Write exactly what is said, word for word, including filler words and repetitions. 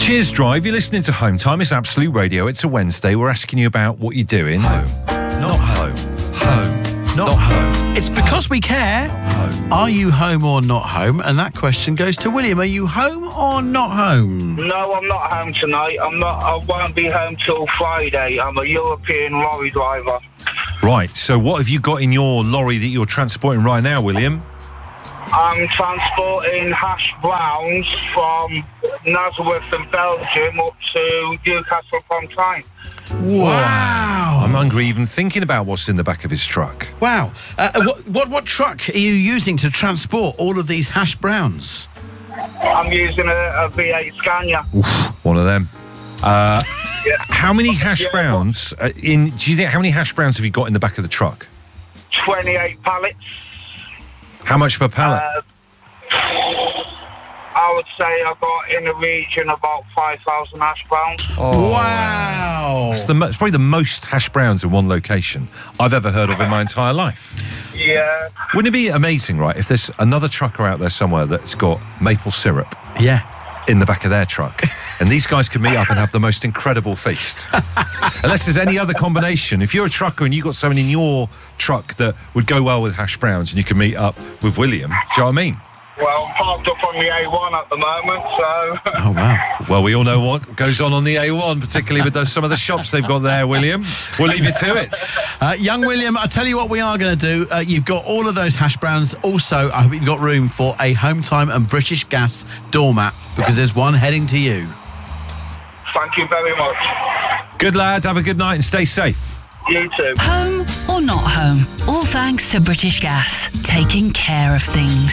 Cheers, Drive. You're listening to Home Time. It's Absolute Radio. It's a Wednesday. We're asking you about what you're doing. Home. Not home. Home. Not, not home. home. It's because we care. Home. Are you home or not home? And that question goes to William. Are you home or not home? No, I'm not home tonight. I'm not. I won't be home till Friday. I'm a European lorry driver. Right. So what have you got in your lorry that you're transporting right now, William? I'm transporting hash browns from Nazareth in Belgium up to Newcastle upon Tyne. Wow. I'm hungry even thinking about what's in the back of his truck. Wow. Uh, what, what what truck are you using to transport all of these hash browns? I'm using a, a V eight Scania. Oof, one of them. Uh, yeah. How many hash yeah, browns uh, in? Do you think how many hash browns have you got in the back of the truck? twenty-eight pallets. How much per pallet? Uh, I would say I've got in the region about five thousand hash browns. Oh, wow. It's, the, it's probably the most hash browns in one location I've ever heard of in my entire life. Yeah. Wouldn't it be amazing, right, if there's another trucker out there somewhere that's got maple syrup Yeah. in the back of their truck, and these guys can meet up and have the most incredible feast. Unless there's any other combination. If you're a trucker and you've got something in your truck that would go well with hash browns and you can meet up with William, do you know what I mean? Well, parked up on the A one at the moment, so... Oh, wow. Well, we all know what goes on on the A one, particularly with those, some of the shops they've got there, William. We'll leave you to it. Uh, young William, I'll tell you what we are going to do. Uh, you've got all of those hash browns. Also, I hope you've got room for a Home Time and British Gas doormat, because there's one heading to you. Thank you very much. Good lads, have a good night and stay safe. You too. Home or not home? All thanks to British Gas. Taking care of things.